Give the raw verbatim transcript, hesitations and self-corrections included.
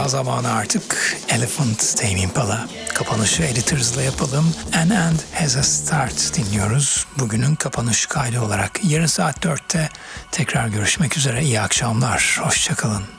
veda zamanı artık. Elephant, Tame Impala. Kapanışı Editors'la yapalım. An End Has a Start dinliyoruz. Bugünün kapanış kaydı olarak. Yarın saat dörtte tekrar görüşmek üzere. İyi akşamlar. Hoşçakalın.